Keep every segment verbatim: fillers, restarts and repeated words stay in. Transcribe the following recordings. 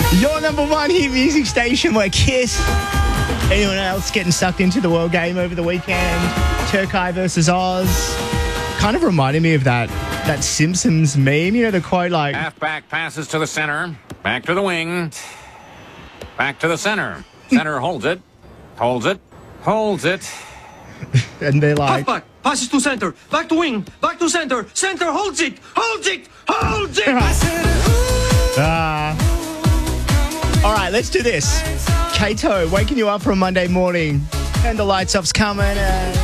Your number one hit music station where Kiss. Anyone else getting sucked into the World Game over the weekend? Turkey versus Oz. Kind of reminded me of that that Simpsons meme. You know, the quote like... Halfback passes to the center. Back to the wing. Back to the center. Center holds it. Holds it. Holds it. And they're like... Halfback passes to center. Back to wing. Back to center. Center holds it. Holds it. Holds it. Ah. All right, let's do this. Kato, waking you up for a Monday morning. And the lights up's coming. And...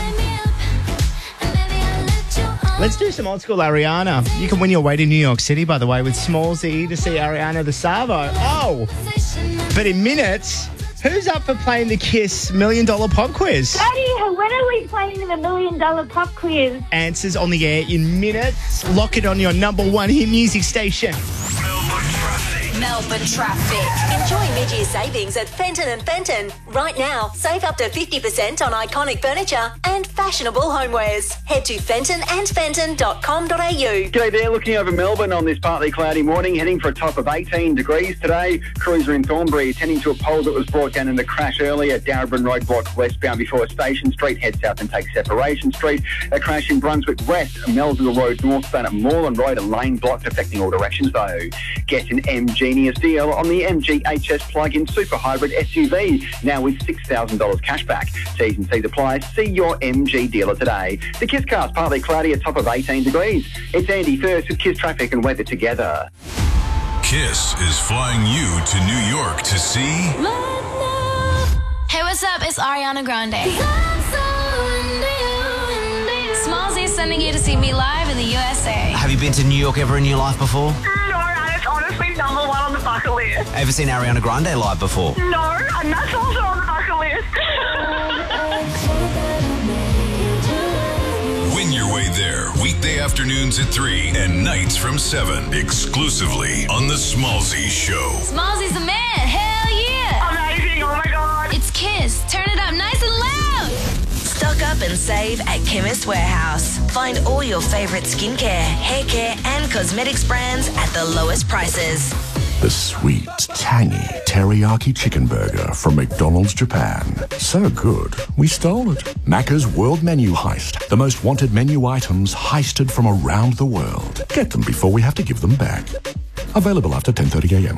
Let's do some old school Ariana. You can win your way to New York City, by the way, with Smallzy to see Ariana the Savo. Oh, but in minutes, who's up for playing the Kiss Million Dollar Pop Quiz? Daddy, when are we playing the Million Dollar Pop Quiz? Answers on the air in minutes. Lock it on your number one hit music station. Melbourne Traffic. Enjoy mid-year savings at Fenton and Fenton. Right now, save up to fifty percent on iconic furniture and fashionable homewares. Head to fenton and fenton dot com dot a u. G'day there, looking over Melbourne on this partly cloudy morning, heading for a top of eighteen degrees today. Cruiser in Thornbury attending to a pole that was brought down in the crash earlier. Darabin Road blocked westbound before Station Street. Head south and take Separation Street. A crash in Brunswick West, Melville Road northbound at Moreland Road. A lane blocked affecting all directions though. Get an M Genius deal on the M G H S plug-in super hybrid S U V, now with six thousand dollars cash back. T's and C's apply. See your M G dealer today. The Kiss Cast, partly cloudy, a top of eighteen degrees. It's Andy first with Kiss Traffic and weather together. Kiss is flying you to New York to see... Hey, what's up? It's Ariana Grande. Smallzy is sending you to see me live in the U S A. Have you been to New York ever in your life before? No, and it's honestly number one on the bucket list. Ever seen Ariana Grande live before? No, and that's also on the bucket list. Win your way there weekday afternoons at three and nights from seven, exclusively on The Smallzy Show. Smallzy's the man. Hell yeah. Amazing. Oh, my God. It's Kiss. Turn it up nice and loud. Stock up and save at Chemist Warehouse. Find all your favourite skincare, hair care and cosmetics brands at the lowest prices. The sweet, tangy teriyaki chicken burger from McDonald's Japan. So good, we stole it. Macca's World Menu Heist. The most wanted menu items heisted from around the world. Get them before we have to give them back. Available after ten thirty a m.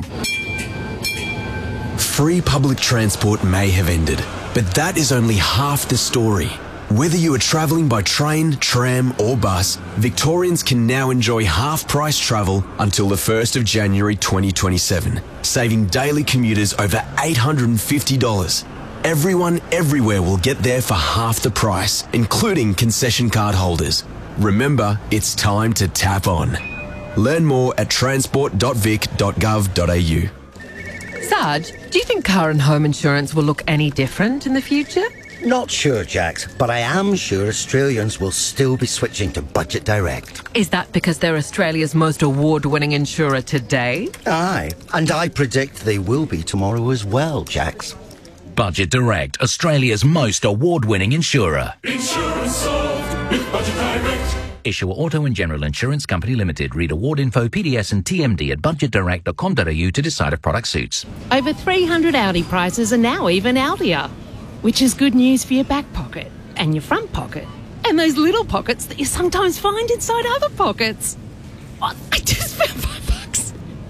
Free public transport may have ended, but that is only half the story. Whether you are travelling by train, tram or bus, Victorians can now enjoy half-price travel until the first of January twenty twenty-seven, saving daily commuters over eight hundred fifty dollars. Everyone everywhere will get there for half the price, including concession card holders. Remember, it's time to tap on. Learn more at transport dot vic dot gov dot a u. Sarge, do you think car and home insurance will look any different in the future? Not sure, Jax, but I am sure Australians will still be switching to Budget Direct. Is that because they're Australia's most award-winning insurer today? Aye, and I predict they will be tomorrow as well, Jax. Budget Direct, Australia's most award-winning insurer. Insurance solved with Budget Direct. Issuer Auto and General Insurance Company Limited. Read award info, P D S and T M D at budget direct dot com dot a u to decide if product suits. Over three hundred Audi prices are now even Audier, which is good news for your back pocket and your front pocket and those little pockets that you sometimes find inside other pockets. Oh, I just found five bucks.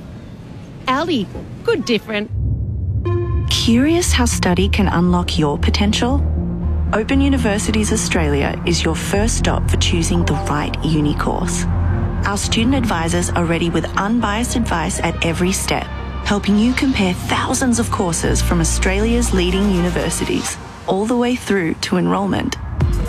Audi, good different. Curious how study can unlock your potential? Open Universities Australia is your first stop for choosing the right uni course. Our student advisors are ready with unbiased advice at every step, helping you compare thousands of courses from Australia's leading universities, all the way through to enrolment.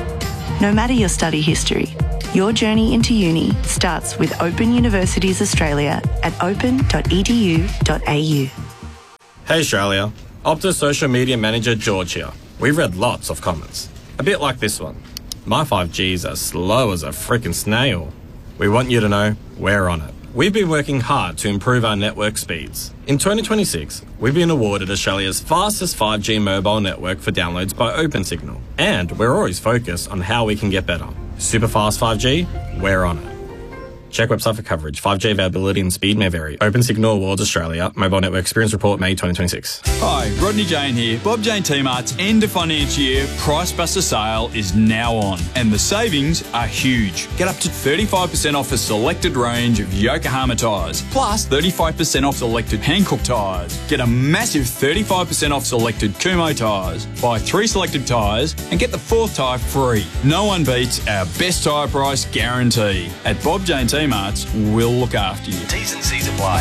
No matter your study history, your journey into uni starts with Open Universities Australia at open dot e d u dot a u. Hey Australia, Optus Social Media Manager George here. We've read lots of comments, a bit like this one. My five G's are slow as a frickin' snail. We want you to know we're on it. We've been working hard to improve our network speeds. In twenty twenty-six, we've been awarded Australia's fastest five G mobile network for downloads by OpenSignal. And we're always focused on how we can get better. Super fast five G, we're on it. Check website for coverage. five G availability and speed may vary. Open Signal Awards Australia. Mobile Network Experience Report May twenty twenty-six. Hi, Rodney Jane here. Bob Jane T-Mart's end of financial year Price Buster sale is now on, and the savings are huge. Get up to thirty-five percent off a selected range of Yokohama tyres, plus thirty-five percent off selected Hankook tyres. Get a massive thirty-five percent off selected Kumho tyres. Buy three selected tyres and get the fourth tyre free. No one beats our best tyre price guarantee. At Bob Jane T-Mart's, we'll look after you. T's and C's apply.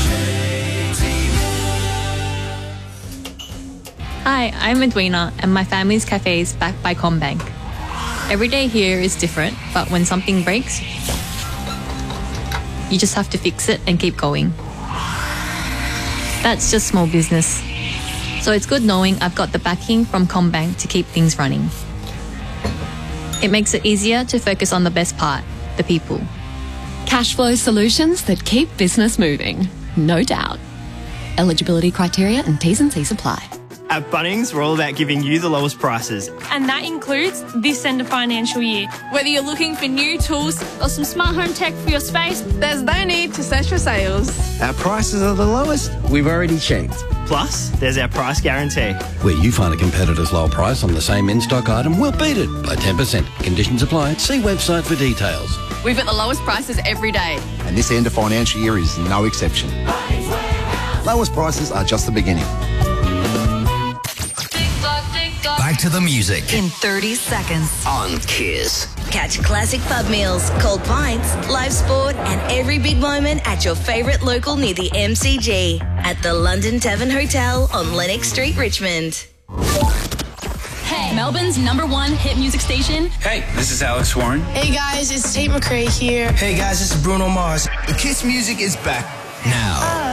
Hi, I'm Edwina, and my family's cafe is backed by CommBank. Every day here is different, but when something breaks, you just have to fix it and keep going. That's just small business. So it's good knowing I've got the backing from CommBank to keep things running. It makes it easier to focus on the best part, the people. Cash flow solutions that keep business moving. No doubt. Eligibility criteria and T's and C's apply. At Bunnings, we're all about giving you the lowest prices. And that includes this end of financial year. Whether you're looking for new tools or some smart home tech for your space, there's no need to search for sales. Our prices are the lowest we've already checked. Plus, there's our price guarantee. Where you find a competitor's low price on the same in-stock item, we'll beat it by ten percent. Conditions apply. See website for details. We've got the lowest prices every day. And this end of financial year is no exception. Lowest prices are just the beginning. Back to the music. In thirty seconds. On Kiss. Catch classic pub meals, cold pints, live sport, and every big moment at your favourite local near the M C G at the London Tavern Hotel on Lennox Street, Richmond. Hey, Melbourne's number one hit music station. Hey, this is Alex Warren. Hey guys, it's Tate McRae here. Hey guys, this is Bruno Mars. The Kiss music is back now.